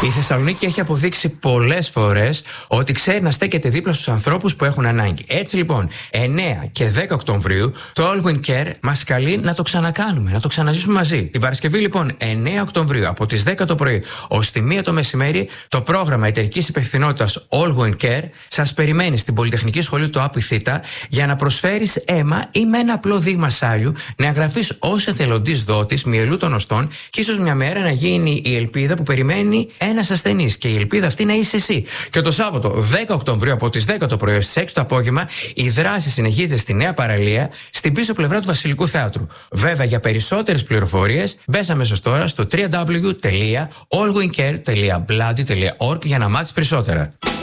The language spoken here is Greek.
Η Θεσσαλονίκη έχει αποδείξει πολλές φορές ότι ξέρει να στέκεται δίπλα στους ανθρώπους που έχουν ανάγκη. Έτσι λοιπόν, 9 και 10 Οκτωβρίου, το All Wind Care μας καλεί να το ξανακάνουμε, να το ξαναζήσουμε μαζί. Την Παρασκευή λοιπόν, 9 Οκτωβρίου, από τις 10 το πρωί ως τη 1 το μεσημέρι, το πρόγραμμα εταιρικής υπευθυνότητας All Wind Care σας περιμένει στην Πολυτεχνική Σχολή του Άπη Θήτα για να προσφέρεις αίμα ή με ένα απλό δείγμα σάλιου, να εγγραφείς ως εθελοντής δότης μυελού των οστών και ίσως μια μέρα να γίνει η ελπίδα που περιμένει ένας ασθενής. Και η ελπίδα αυτή να είσαι εσύ. Και το Σάββατο 10 Οκτωβρίου από τις 10 το πρωί ως τις 6 το απόγευμα, η δράση συνεχίζεται στη Νέα Παραλία, στην πίσω πλευρά του Βασιλικού Θεάτρου. Βέβαια, για περισσότερες πληροφορίες, μπες αμέσως τώρα στο www.allwindcare.bloody.org για να μάθεις περισσότερα.